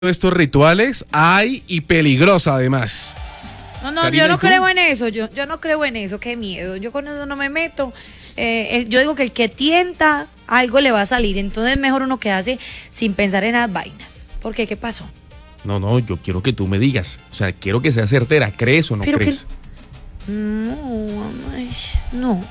estos rituales hay y peligrosa además. No, Karina, yo no ¿y tú? creo en eso, yo no creo en eso, qué miedo, yo con eso no me meto. Yo digo que el que tienta, algo le va a salir, entonces mejor uno quedarse sin pensar en las vainas. ¿Por qué? ¿Qué pasó? No, yo quiero que tú me digas. O sea, quiero que sea certera. ¿Crees o no Pero crees? No,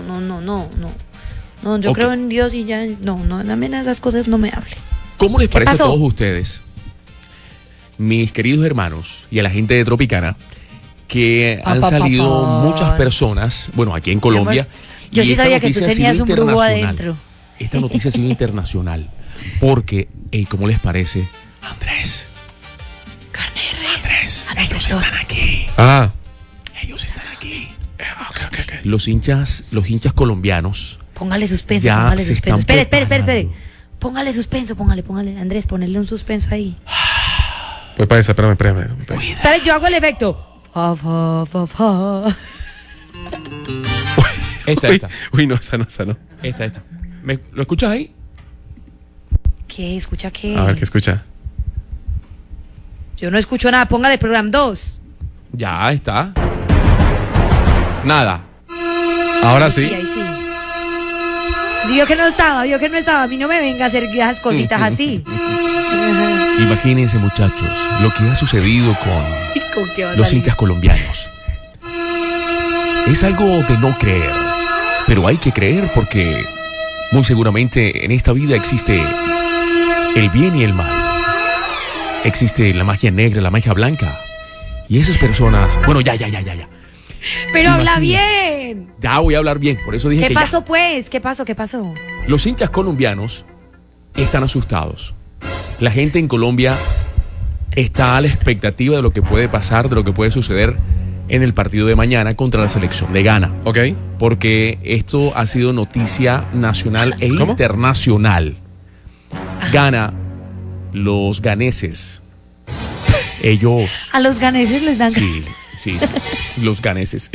yo Ok. creo en Dios y ya, no, también esas cosas no me hable. ¿Cómo les parece a pasó? todos ustedes, mis queridos hermanos y a la gente de Tropicana, que han salido muchas personas, bueno, aquí en Colombia? Yo y sí esta sabía que tú noticia ha tenías sido un brujo internacional. adentro. Esta noticia ha sido internacional. Porque, ¿cómo les parece? Andrés, Carne de res. Andrés, No, ellos perdón. están aquí. Ah, Ellos están aquí. ok. Los hinchas colombianos Póngale suspenso, ya póngale se suspenso. están Espere. preparando. Póngale suspenso, póngale. Andrés, ponele un suspenso ahí. Voy para esa, espérame. Espere, yo hago el efecto. Fa. Esta. Uy, no, esa no. Esta. ¿Lo escuchas ahí? ¿Qué? ¿Escucha qué? A ver, ¿qué escucha? Yo no escucho nada, póngale programa 2. Ya está. Nada. Ahora sí. Ahí sí. Vio que no estaba. A mí no me venga a hacer esas cositas así. Imagínense, muchachos, lo que ha sucedido con ¿Con qué va a los salir? hinchas colombianos. Es algo de no creer, pero hay que creer porque muy seguramente en esta vida existe el bien y el mal. Existe la magia negra, la magia blanca. Y esas personas... Bueno, ya. Pero habla Imagina. bien. Ya voy a hablar bien, por eso dije ¿Qué que pasó, pues? ¿Qué pasó? ya. Los hinchas colombianos están asustados. La gente en Colombia está a la expectativa de lo que puede pasar, de lo que puede suceder en el partido de mañana contra la selección de Ghana. Ok. Porque esto ha sido noticia nacional e ¿Cómo? internacional. Ghana, los ganeses, ellos... A los ganeses les dan... Sí, los ganeses.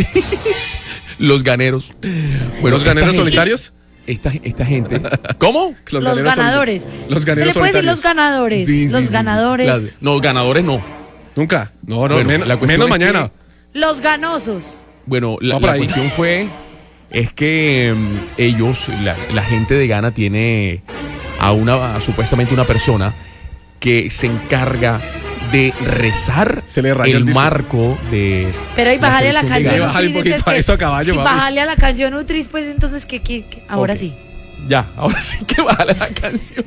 Los ganeros. Bueno, ¿Los ganeros esta gente- solitarios? Esta gente... ¿Cómo? Los ganeros ganadores. Los Se ganeros le puede decir solitarios. los ganadores. Sí, los sí. ganadores. No, ganadores no. Nunca. No, Bueno, menos, la cuestión menos es mañana. Los ganosos. Bueno, Va por la ahí. cuestión es que ellos, la gente de Ghana tiene a supuestamente una persona que se encarga de rezar Se le rayó el el disco. marco de... Pero ahí bájale a la selección de canción. Ghana. Bájale un Utris, poquito entonces, a eso a caballo, Si papi. bájale a la canción Utris, pues entonces, ahora Ok. sí. Ya, ahora sí que vale la canción.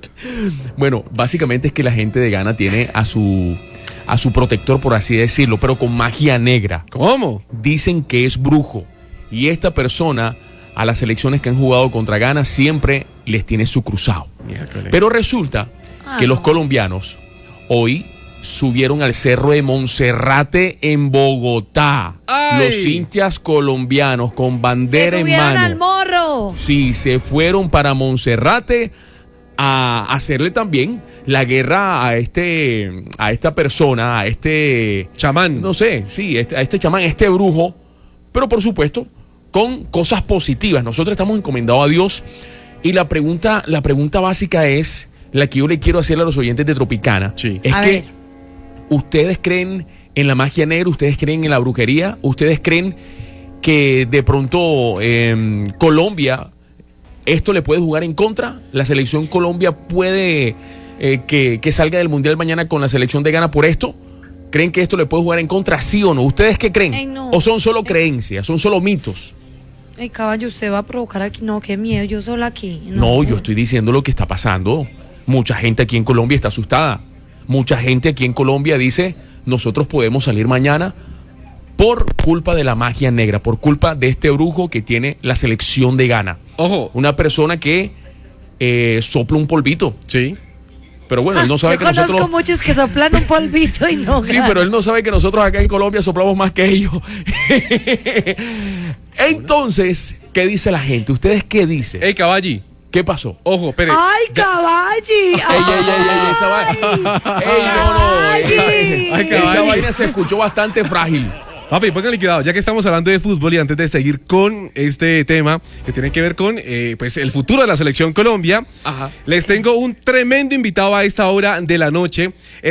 Bueno, básicamente es que la gente de Ghana tiene a su protector, por así decirlo, pero con magia negra. ¿Cómo? Dicen que es brujo. Y esta persona, a las selecciones que han jugado contra Ghana, siempre les tiene su cruzado. Miércoles. Pero resulta que los no. colombianos hoy subieron al cerro de Monserrate en Bogotá. ¡Ay! Los hinchas colombianos con bandera Se en subieron mano. al morro. Sí, se fueron para Monserrate a hacerle también la guerra a esta persona, a este, Chamán. no sé, sí, a este chamán, a este brujo, pero por supuesto con cosas positivas. Nosotros estamos encomendados a Dios y la pregunta básica es la que yo le quiero hacer a los oyentes de Tropicana. Sí. Es A que ver. ustedes creen en la magia negra, ustedes creen en la brujería, ustedes creen que de pronto Colombia esto le puede jugar en contra. La selección Colombia puede que salga del Mundial mañana con la selección de Ghana por esto. ¿Creen que esto le puede jugar en contra, sí o no? ¿Ustedes qué creen? Ay, no. ¿O son solo creencias, son solo mitos? Ay, caballo, usted va a provocar aquí. No, qué miedo, yo sola aquí. No, yo estoy diciendo lo que está pasando. Mucha gente aquí en Colombia está asustada. Mucha gente aquí en Colombia dice, nosotros podemos salir mañana por culpa de la magia negra, por culpa de este brujo que tiene la selección de Ghana. Ojo. Una persona que sopla un polvito. Sí. Pero bueno, él no sabe Yo que conozco nosotros... muchos que soplan un polvito y no. Sí, pero él no sabe que nosotros acá en Colombia soplamos más que ellos. Entonces, ¿qué dice la gente? ¿Ustedes qué dicen? Ey, caballi. ¿Qué pasó? Ojo, espere. ¡Ay, caballi! Ey, esa vaina. Ey, no, Caballi. esa Ay, caballi. vaina se escuchó bastante frágil. Papi, pónganle cuidado, ya que estamos hablando de fútbol y antes de seguir con este tema que tiene que ver con pues el futuro de la selección Colombia, Ajá. les tengo un tremendo invitado a esta hora de la noche.